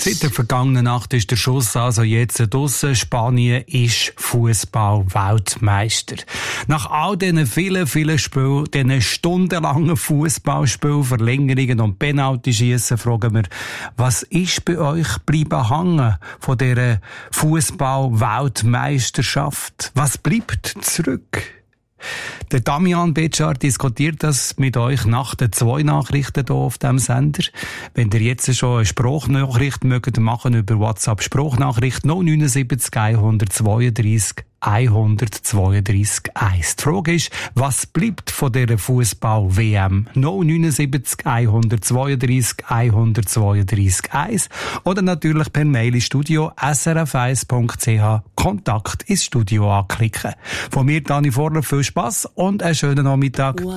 Seit der vergangenen Nacht ist der Schuss also jetzt draussen. Spanien ist Fußball-Weltmeister. Nach all diesen vielen Spielen, diesen stundenlangen Fußballspielen, Verlängerungen und Penaltyschiessen, fragen wir, was ist bei euch bleiben hängen von dieser Fußball-Weltmeisterschaft? Was bleibt zurück? Der Damian Betschart diskutiert das mit euch nach den 2 Nachrichten hier auf diesem Sender. Wenn ihr jetzt schon eine Sprachnachricht mögt machen über WhatsApp, Sprachnachricht 079 132 132 1. Die Frage ist, was bleibt von dieser Fußball-WM? 079 132 132 1 oder natürlich per Mail ins Studio srf1.ch Kontakt ins Studio anklicken. Von mir, Dani Vorler, viel Spass und einen schönen Nachmittag.